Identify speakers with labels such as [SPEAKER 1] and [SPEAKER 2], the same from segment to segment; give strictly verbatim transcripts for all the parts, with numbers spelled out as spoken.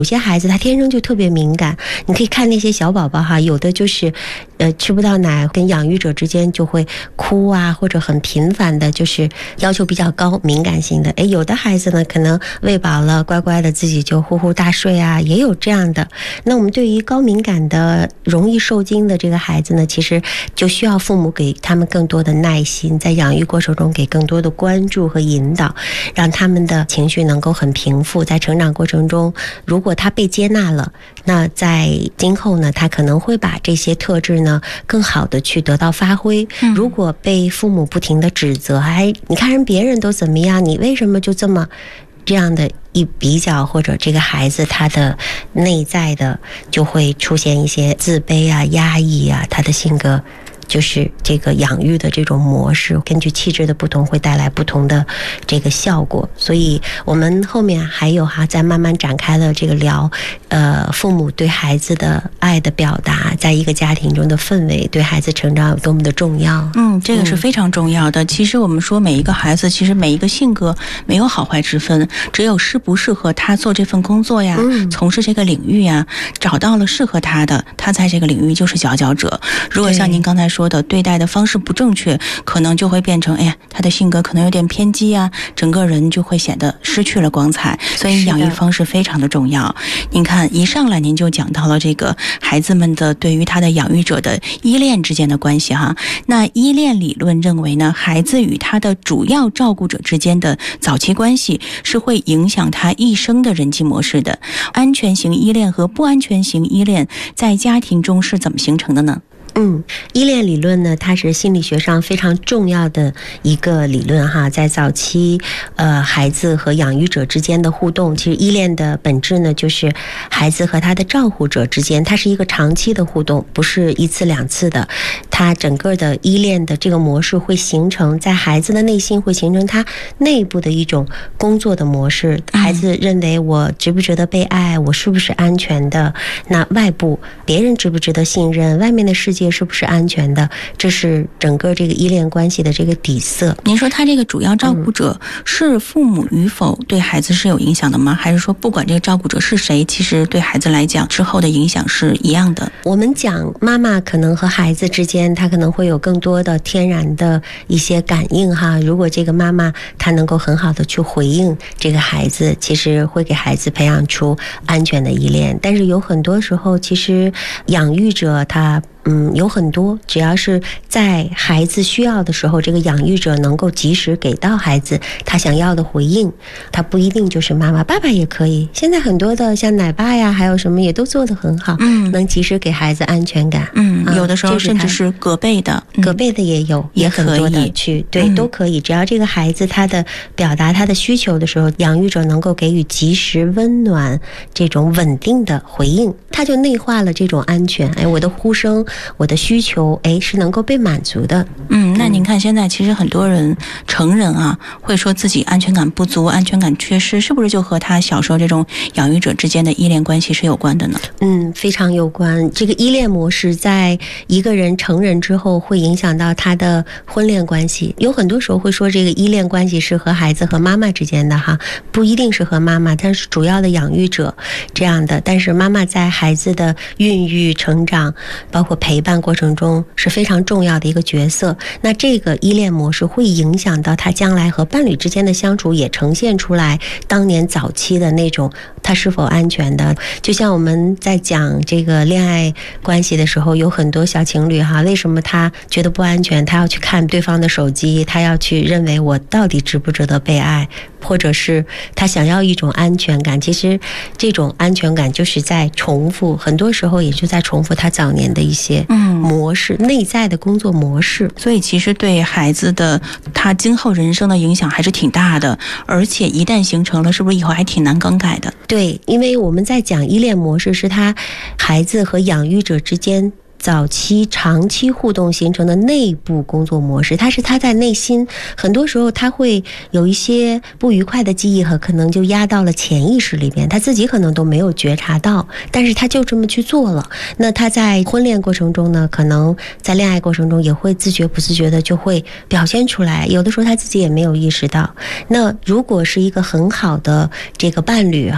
[SPEAKER 1] 有些孩子他天生就特别敏感，你可以看那些小宝宝哈，有的就是呃吃不到奶，跟养育者之间就会哭啊，或者很频繁的就是要求比较高，敏感性的。诶，有的孩子呢可能喂饱了乖乖的自己就呼呼大睡啊，也有这样的。那我们对于高敏感的容易受惊的这个孩子呢，其实就需要父母给他们更多的耐心，在养育过程中给更多的关注和引导，让他们的情绪能够很平复。在成长过程中，如果他被接纳了，那在今后呢，他可能会把这些特质呢更好的去得到发挥。嗯、如果被父母不停的指责，哎，你看人别人都怎么样，你为什么就这么这样的一比较，或者这个孩子他的内在的就会出现一些自卑啊、压抑啊，他的性格就是这个养育的这种模式，根据气质的不同会带来不同的这个效果。所以我们后面还有哈，在慢慢展开了这个聊，呃，父母对孩子的爱的表达，在一个家庭中的氛围对孩子成长有多么的重要。
[SPEAKER 2] 嗯，这个是非常重要的。嗯、其实我们说每一个孩子，其实每一个性格没有好坏之分，只有适不适合他做这份工作呀，嗯、从事这个领域呀，找到了适合他的，他在这个领域就是佼佼者。如果像您刚才说的对待的方式不正确，可能就会变成哎呀，他的性格可能有点偏激啊，整个人就会显得失去了光彩。所以养育方式非常的重要。您看一上来您就讲到了这个孩子们的对于他的养育者的依恋之间的关系哈。那依恋理论认为呢，孩子与他的主要照顾者之间的早期关系是会影响他一生的人际模式的。安全型依恋和不安全型依恋在家庭中是怎么形成的呢？
[SPEAKER 1] 嗯，依恋理论呢，它是心理学上非常重要的一个理论哈。在早期，呃，孩子和养育者之间的互动，其实依恋的本质呢，就是孩子和他的照护者之间，它是一个长期的互动，不是一次两次的。它整个的依恋的这个模式会形成在孩子的内心，会形成他内部的一种工作的模式。孩子认为我值不值得被爱，我是不是安全的？那外部别人值不值得信任？外面的世界是不是安全的？这是整个这个依恋关系的这个底色。
[SPEAKER 2] 您说他这个主要照顾者是父母与否对孩子是有影响的吗？还是说不管这个照顾者是谁，其实对孩子来讲之后的影响是一样的？
[SPEAKER 1] 我们讲妈妈可能和孩子之间，她可能会有更多的天然的一些感应哈。如果这个妈妈她能够很好的去回应这个孩子，其实会给孩子培养出安全的依恋。但是有很多时候，其实养育者他嗯，有很多，只要是在孩子需要的时候，这个养育者能够及时给到孩子他想要的回应，他不一定就是妈妈，爸爸也可以。现在很多的像奶爸呀，还有什么也都做得很好，嗯，能及时给孩子安全感。
[SPEAKER 2] 嗯，有的时候甚至是隔辈的，
[SPEAKER 1] 嗯、隔辈的也有，也很多的去，对，嗯、都可以。只要这个孩子他的表达他的需求的时候，养育者能够给予及时、温暖这种稳定的回应，他就内化了这种安全。哎，我的呼声。我的需求哎是能够被满足的。
[SPEAKER 2] 嗯，那您看现在其实很多人成人啊会说自己安全感不足，安全感缺失，是不是就和他小时候这种养育者之间的依恋关系是有关的呢？
[SPEAKER 1] 嗯，非常有关。这个依恋模式在一个人成人之后会影响到他的婚恋关系。有很多时候会说这个依恋关系是和孩子和妈妈之间的哈，不一定是和妈妈，但是主要的养育者这样的。但是妈妈在孩子的孕育成长包括陪伴过程中是非常重要的一个角色。那这个依恋模式会影响到他将来和伴侣之间的相处，也呈现出来当年早期的那种他是否安全的。就像我们在讲这个恋爱关系的时候，有很多小情侣哈，为什么他觉得不安全，他要去看对方的手机，他要去认为我到底值不值得被爱，或者是他想要一种安全感。其实这种安全感就是在重复，很多时候也就在重复他早年的一些模式，嗯、内在的工作模式。
[SPEAKER 2] 所以其实对孩子的他今后人生的影响还是挺大的，而且一旦形成了，是不是以后还挺难更改的？
[SPEAKER 1] 对，因为我们在讲依恋模式是他孩子和养育者之间早期长期互动形成的内部工作模式，它是他在内心很多时候他会有一些不愉快的记忆和可能就压到了潜意识里边，他自己可能都没有觉察到，但是他就这么去做了。那他在婚恋过程中呢，可能在恋爱过程中也会自觉不自觉的就会表现出来，有的时候他自己也没有意识到。那如果是一个很好的这个伴侣哈、啊，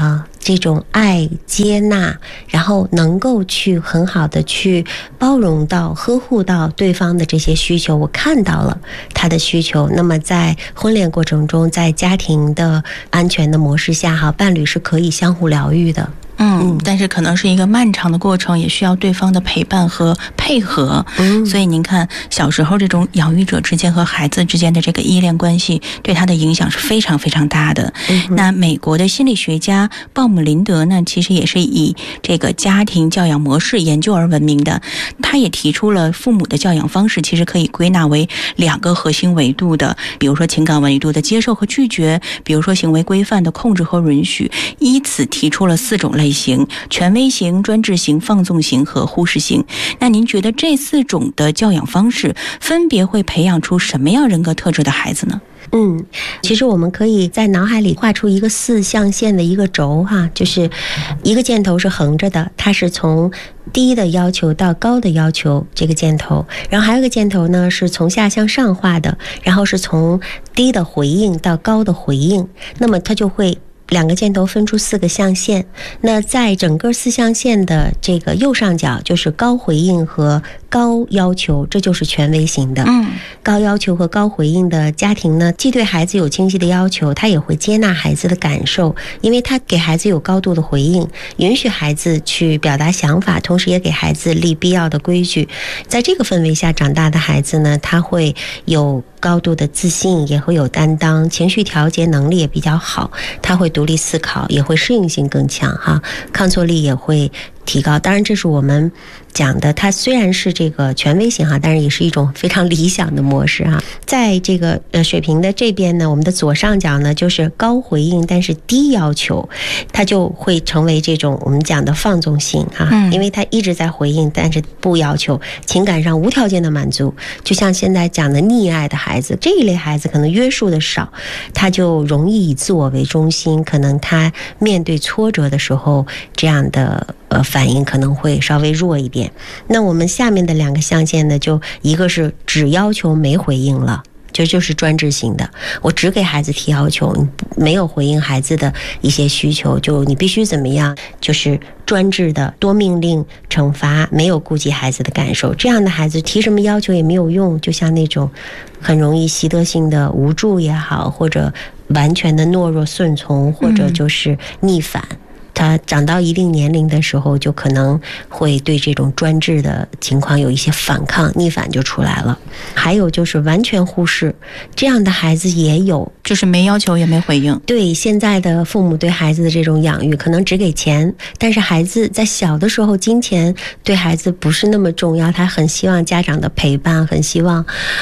[SPEAKER 1] 这种爱接纳，然后能够去很好的去包容到呵护到对方的这些需求，我看到了他的需求，那么在婚恋过程中，在家庭的安全的模式下哈，伴侣是可以相互疗愈的。
[SPEAKER 2] 嗯，但是可能是一个漫长的过程，也需要对方的陪伴和配合。嗯，所以您看，小时候这种养育者之间和孩子之间的这个依恋关系，对他的影响是非常非常大的。嗯、那美国的心理学家鲍姆林德呢，其实也是以这个家庭教养模式研究而闻名的。他也提出了父母的教养方式其实可以归纳为两个核心维度的，比如说情感维度的接受和拒绝，比如说行为规范的控制和允许，依此提出了四种类型。型、权威型、专制型、放纵型和忽视型。那您觉得这四种的教养方式分别会培养出什么样人格特质的孩子呢？
[SPEAKER 1] 嗯，其实我们可以在脑海里画出一个四象限的一个轴哈，就是一个箭头是横着的，它是从低的要求到高的要求这个箭头，然后还有一个箭头呢是从下向上画的，然后是从低的回应到高的回应，那么它就会两个箭头分出四个象限。那在整个四象限的这个右上角就是高回应和高要求，这就是权威型的。嗯，高要求和高回应的家庭呢，既对孩子有清晰的要求，他也会接纳孩子的感受，因为他给孩子有高度的回应，允许孩子去表达想法，同时也给孩子立必要的规矩。在这个氛围下长大的孩子呢，他会有高度的自信，也会有担当，情绪调节能力也比较好，他会独立思考，也会适应性更强哈，抗挫力也会提高。当然这是我们讲的，它虽然是这个权威型哈，但是也是一种非常理想的模式哈。在这个呃水平的这边呢，我们的左上角呢就是高回应但是低要求，它就会成为这种我们讲的放纵型哈，因为它一直在回应但是不要求，情感上无条件的满足，就像现在讲的溺爱的孩子，这一类孩子可能约束的少，他就容易以自我为中心，可能他面对挫折的时候这样的呃反应可能会稍微弱一点。那我们下面的两个象限呢，就一个是只要求没回应了，这就是专制型的，我只给孩子提要求，你没有回应孩子的一些需求，就你必须怎么样，就是专制的多命令惩罚，没有顾及孩子的感受。这样的孩子提什么要求也没有用，就像那种很容易习得性的无助也好，或者完全的懦弱顺从，或者就是逆反。嗯，他长到一定年龄的时候，就可能会对这种专制的情况有一些反抗，逆反就出来了。还有就是完全忽视，这样的孩子也有，
[SPEAKER 2] 就是没要求也没回应。
[SPEAKER 1] 对，现在的父母对孩子的这种养育，可能只给钱，但是孩子在小的时候，金钱对孩子不是那么重要，他很希望家长的陪伴，很希望